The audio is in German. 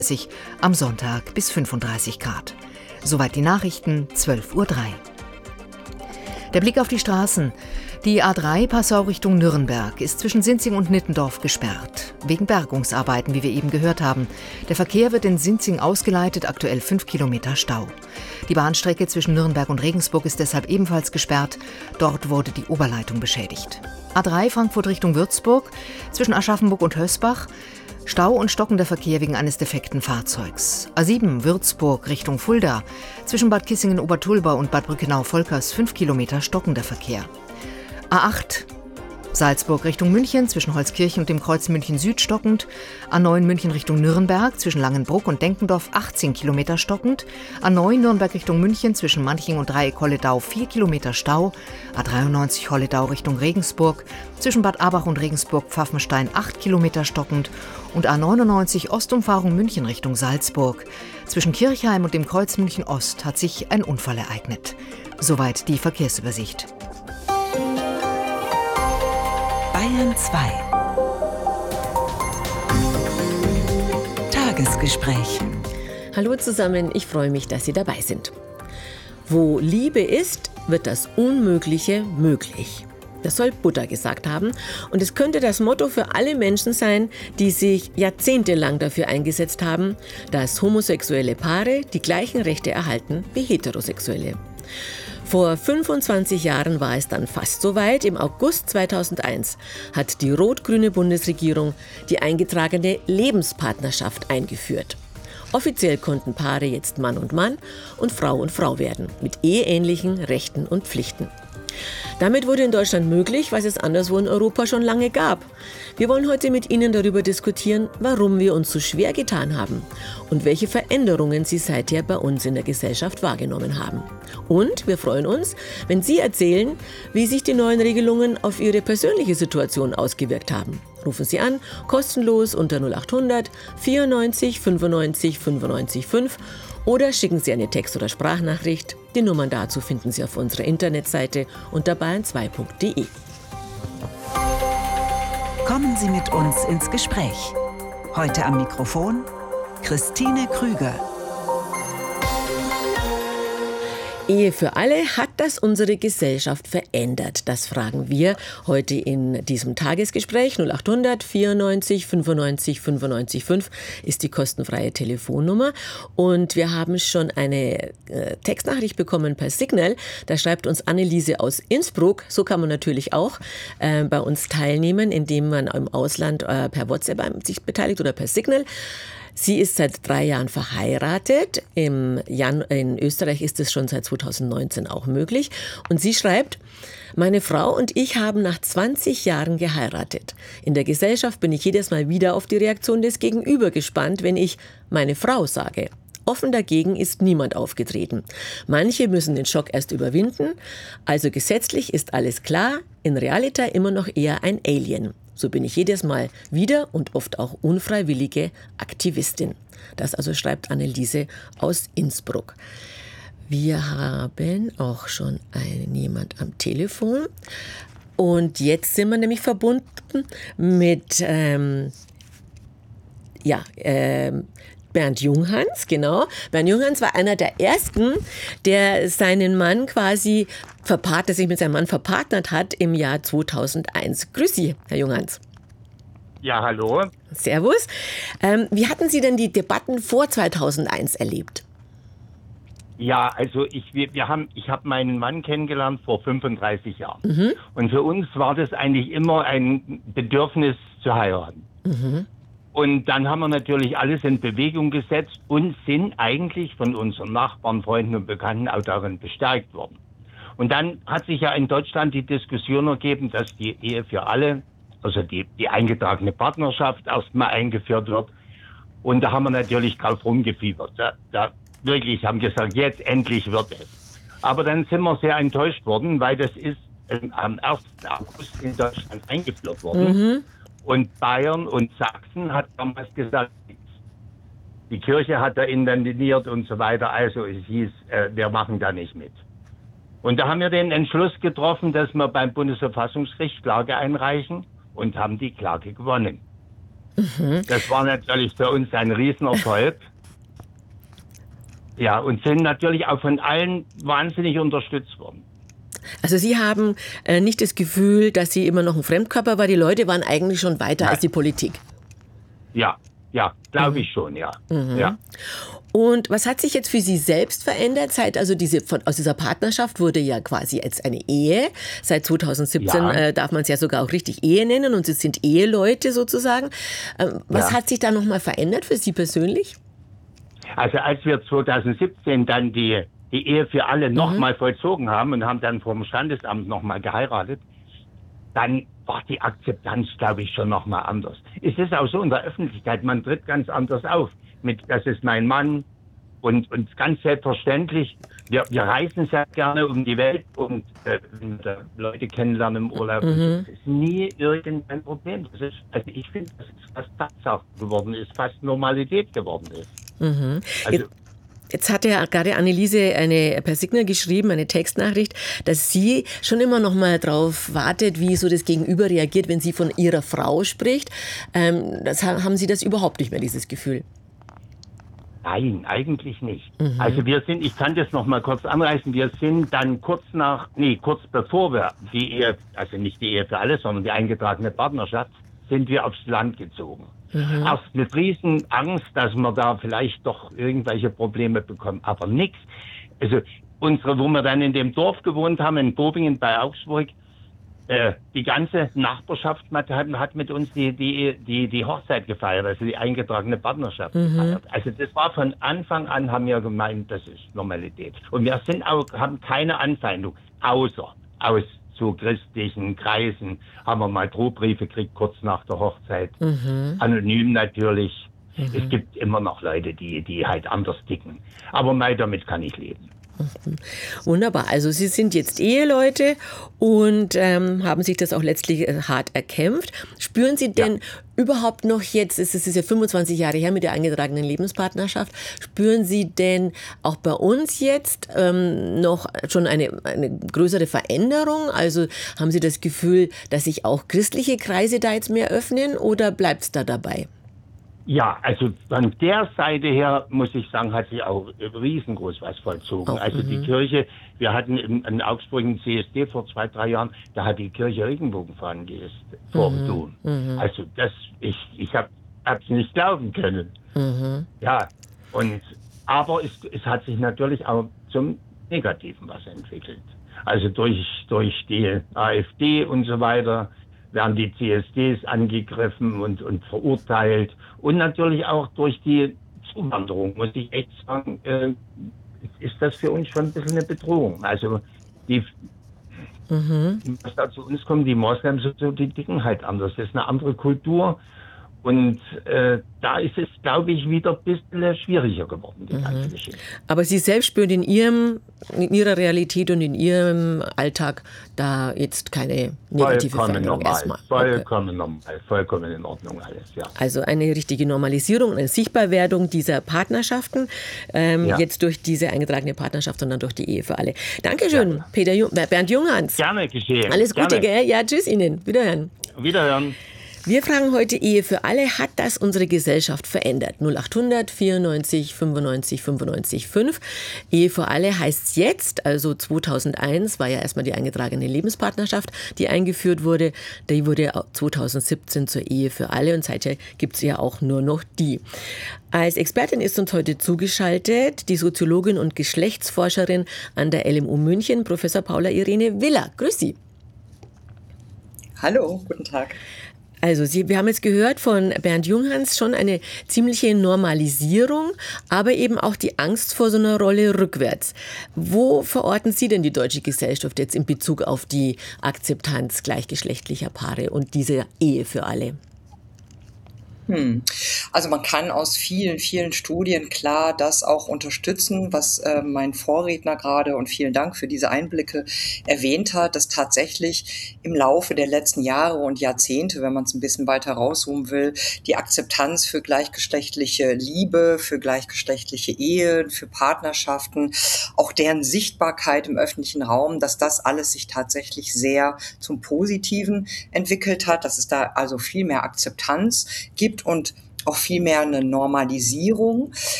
am Sonntag bis 35 Grad. Soweit die Nachrichten, 12:03 Uhr. Der Blick auf die Straßen. Die A3 Passau Richtung Nürnberg ist zwischen Sinzing und Nittendorf gesperrt. Wegen Bergungsarbeiten, wie wir eben gehört haben. Der Verkehr wird in Sinzing ausgeleitet, aktuell 5 Kilometer Stau. Die Bahnstrecke zwischen Nürnberg und Regensburg ist deshalb ebenfalls gesperrt. Dort wurde die Oberleitung beschädigt. A3 Frankfurt Richtung Würzburg, zwischen Aschaffenburg und Hösbach. Stau und stockender Verkehr wegen eines defekten Fahrzeugs. A7 Würzburg Richtung Fulda, zwischen Bad Kissingen-Obertulba und Bad Brückenau-Volkers 5 Kilometer stockender Verkehr. A8 Salzburg Richtung München, zwischen Holzkirchen und dem Kreuz München Süd stockend. A9 München Richtung Nürnberg, zwischen Langenbruck und Denkendorf 18 Kilometer stockend. A9 Nürnberg Richtung München, zwischen Manching und Dreieck Holledau 4 Kilometer Stau. A93 Holledau Richtung Regensburg, zwischen Bad Abach und Regensburg-Pfaffenstein 8 Kilometer stockend. Und A99 Ostumfahrung München Richtung Salzburg. Zwischen Kirchheim und dem Kreuz München Ost hat sich ein Unfall ereignet. Soweit die Verkehrsübersicht. Bayern 2. Tagesgespräch. Hallo zusammen, ich freue mich, dass Sie dabei sind. Wo Liebe ist, wird das Unmögliche möglich. Das soll Buddha gesagt haben. Und es könnte das Motto für alle Menschen sein, die sich jahrzehntelang dafür eingesetzt haben, dass homosexuelle Paare die gleichen Rechte erhalten wie heterosexuelle. Vor 25 Jahren war es dann fast soweit. Im August 2001 hat die rot-grüne Bundesregierung die eingetragene Lebenspartnerschaft eingeführt. Offiziell konnten Paare jetzt Mann und Frau werden, mit eheähnlichen Rechten und Pflichten. Damit wurde in Deutschland möglich, was es anderswo in Europa schon lange gab. Wir wollen heute mit Ihnen darüber diskutieren, warum wir uns so schwer getan haben und welche Veränderungen Sie seither bei uns in der Gesellschaft wahrgenommen haben. Und wir freuen uns, wenn Sie erzählen, wie sich die neuen Regelungen auf Ihre persönliche Situation ausgewirkt haben. Rufen Sie an, kostenlos unter 0800 94 95 95 5 oder schicken Sie eine Text- oder Sprachnachricht. Die Nummern dazu finden Sie auf unserer Internetseite unter bayern2.de. Kommen Sie mit uns ins Gespräch. Heute am Mikrofon Christine Krüger. Ehe für alle, hat das unsere Gesellschaft verändert? Das fragen wir heute in diesem Tagesgespräch. 0800 94 95 95 5 ist die kostenfreie Telefonnummer. Und wir haben schon eine Textnachricht bekommen per Signal. Da schreibt uns Anneliese aus Innsbruck. So kann man natürlich auch bei uns teilnehmen, indem man im Ausland per WhatsApp sich beteiligt oder per Signal. Sie ist seit 3 Jahren verheiratet. In Österreich ist es schon seit 2019 auch möglich. Und sie schreibt: Meine Frau und ich haben nach 20 Jahren geheiratet. In der Gesellschaft bin ich jedes Mal wieder auf die Reaktion des Gegenüber gespannt, wenn ich meine Frau sage. Offen dagegen ist niemand aufgetreten. Manche müssen den Schock erst überwinden. Also gesetzlich ist alles klar, in Realita immer noch eher ein Alien. So bin ich jedes Mal wieder und oft auch unfreiwillige Aktivistin. Das also schreibt Anneliese aus Innsbruck. Wir haben auch schon jemand am Telefon. Und jetzt sind wir nämlich verbunden mit Bernd Junghans, genau. Bernd Junghans war einer der ersten, der seinen Mann quasi sich mit seinem Mann verpartnert hat im Jahr 2001. Grüß Sie, Herr Junghans. Ja, hallo. Servus. Wie hatten Sie denn die Debatten vor 2001 erlebt? Ja, also ich habe meinen Mann kennengelernt vor 35 Jahren. Mhm. Und für uns war das eigentlich immer ein Bedürfnis zu heiraten. Mhm. Und dann haben wir natürlich alles in Bewegung gesetzt und sind eigentlich von unseren Nachbarn, Freunden und Bekannten auch darin bestärkt worden. Und dann hat sich ja in Deutschland die Diskussion ergeben, dass die Ehe für alle, also die eingetragene Partnerschaft erstmal eingeführt wird. Und da haben wir natürlich drauf rumgefiebert. Da wirklich haben gesagt, jetzt endlich wird es. Aber dann sind wir sehr enttäuscht worden, weil das ist am 1. August in Deutschland eingeführt worden. Mhm. Und Bayern und Sachsen hat damals gesagt, die Kirche hat da interveniert und so weiter. Also es hieß, wir machen da nicht mit. Und da haben wir den Entschluss getroffen, dass wir beim Bundesverfassungsgericht Klage einreichen und haben die Klage gewonnen. Das war natürlich für uns ein Riesenerfolg. Ja, und sind natürlich auch von allen wahnsinnig unterstützt worden. Also Sie haben nicht das Gefühl, dass Sie immer noch ein Fremdkörper waren. Die Leute waren eigentlich schon weiter als die Politik. Ja, glaube ich schon, ja. Ja. Und was hat sich jetzt für Sie selbst verändert? Also aus dieser Partnerschaft wurde ja quasi jetzt eine Ehe. Seit 2017 darf man es ja sogar auch richtig Ehe nennen und Sie sind Eheleute sozusagen. Was hat sich da nochmal verändert für Sie persönlich? Also als wir 2017 dann die Ehe für alle nochmal vollzogen haben und haben dann vom Standesamt nochmal geheiratet, dann war die Akzeptanz, glaube ich, schon nochmal anders. Es ist auch so in der Öffentlichkeit, man tritt ganz anders auf. Das ist mein Mann und ganz selbstverständlich, wir reisen sehr gerne um die Welt und Leute kennenlernen im Urlaub. Das ist nie irgendein Problem. Also ich finde, dass es fast Tatsache geworden ist, fast Normalität geworden ist. Also, Jetzt hat ja gerade Anneliese per Signal geschrieben, eine Textnachricht, dass sie schon immer noch mal drauf wartet, wie so das Gegenüber reagiert, wenn sie von ihrer Frau spricht. Haben Sie das überhaupt nicht mehr, dieses Gefühl? Nein, eigentlich nicht. Also ich kann das noch mal kurz anreißen, wir sind dann kurz bevor wir die Ehe, also nicht die Ehe für alle, sondern die eingetragene Partnerschaft, sind wir aufs Land gezogen. Erst mit riesen Angst, dass wir da vielleicht doch irgendwelche Probleme bekommen, aber nichts. Also wo wir dann in dem Dorf gewohnt haben, in Bobingen bei Augsburg, die ganze Nachbarschaft hat mit uns die Hochzeit gefeiert, also die eingetragene Partnerschaft gefeiert. Also das war von Anfang an, haben wir gemeint, das ist Normalität. Und wir haben keine Anfeindung, außer aus so christlichen Kreisen haben wir mal Drohbriefe gekriegt, kurz nach der Hochzeit. Anonym natürlich. Es gibt immer noch Leute, die halt anders ticken. Aber damit kann ich leben. Wunderbar. Also Sie sind jetzt Eheleute und haben sich das auch letztlich hart erkämpft. Spüren Sie denn überhaupt noch jetzt, es ist ja 25 Jahre her mit der eingetragenen Lebenspartnerschaft, spüren Sie denn auch bei uns jetzt noch schon eine größere Veränderung? Also haben Sie das Gefühl, dass sich auch christliche Kreise da jetzt mehr öffnen oder bleibt es da dabei? Ja, also von der Seite her, muss ich sagen, hat sich auch riesengroß was vollzogen. Also die Kirche, wir hatten in Augsburg einen CSD vor 2-3 Jahren, da hat die Kirche Regenbogenfahnen gehisst vor dem Dom. Also ich hab's nicht glauben können. Ja, aber es hat sich natürlich auch zum Negativen was entwickelt. Also durch die AfD und so weiter werden die CSDs angegriffen und verurteilt. Und natürlich auch durch die Zuwanderung, muss ich echt sagen, ist das für uns schon ein bisschen eine Bedrohung. Also was da zu uns kommen, die Moslems, die ticken halt anders. Das ist eine andere Kultur. Und da ist es, glaube ich, wieder ein bisschen schwieriger geworden, die ganze Geschichte. Aber Sie selbst spüren in Ihrer Realität und in Ihrem Alltag da jetzt keine negative Veränderung erstmal? Vollkommen normal, vollkommen in Ordnung alles, ja. Also eine richtige Normalisierung, eine Sichtbarwerdung dieser Partnerschaften, jetzt durch diese eingetragene Partnerschaft, sondern durch die Ehe für alle. Dankeschön, Bernd Junghans. Gerne geschehen. Alles Gute, gell? Ja, tschüss Ihnen. Wiederhören. Wiederhören. Wir fragen heute Ehe für alle. Hat das unsere Gesellschaft verändert? 0800 94 95 95 5. Ehe für alle heißt jetzt, also 2001 war ja erstmal die eingetragene Lebenspartnerschaft, die eingeführt wurde. Die wurde 2017 zur Ehe für alle und seither gibt es ja auch nur noch die. Als Expertin ist uns heute zugeschaltet die Soziologin und Geschlechtsforscherin an der LMU München, Professor Paula Irene Willer. Grüß Sie. Hallo, guten Tag. Also wir haben jetzt gehört von Bernd Junghans schon eine ziemliche Normalisierung, aber eben auch die Angst vor so einer Rolle rückwärts. Wo verorten Sie denn die deutsche Gesellschaft jetzt in Bezug auf die Akzeptanz gleichgeschlechtlicher Paare und diese Ehe für alle? Also man kann aus vielen, vielen Studien klar das auch unterstützen, was mein Vorredner gerade, und vielen Dank für diese Einblicke, erwähnt hat, dass tatsächlich im Laufe der letzten Jahre und Jahrzehnte, wenn man es ein bisschen weiter rauszoomen will, die Akzeptanz für gleichgeschlechtliche Liebe, für gleichgeschlechtliche Ehen, für Partnerschaften, auch deren Sichtbarkeit im öffentlichen Raum, dass das alles sich tatsächlich sehr zum Positiven entwickelt hat, dass es da also viel mehr Akzeptanz gibt gibt und auch vielmehr eine Normalisierung.